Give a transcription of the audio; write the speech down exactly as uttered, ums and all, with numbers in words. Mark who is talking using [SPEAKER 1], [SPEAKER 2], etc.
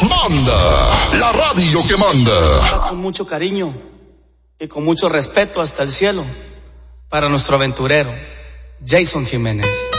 [SPEAKER 1] Manda, la radio que manda.
[SPEAKER 2] Con mucho cariño y con mucho respeto hasta el cielo, para nuestro aventurero, Jason Jiménez.